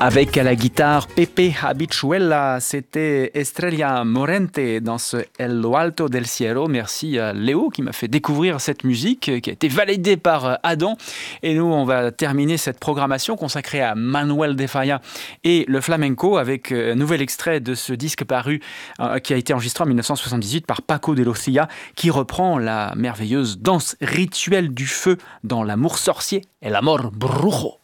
Avec à la guitare Pepe Habichuela, c'était Estrella Morente dans ce El Lo Alto del Cielo. Merci à Léo qui m'a fait découvrir cette musique qui a été validée par Adam. Et nous, on va terminer cette programmation consacrée à Manuel de Falla et le flamenco avec un nouvel extrait de ce disque paru qui a été enregistré en 1978 par Paco de Lucia qui reprend la merveilleuse danse rituelle du feu dans l'amour sorcier, El Amor Brujo.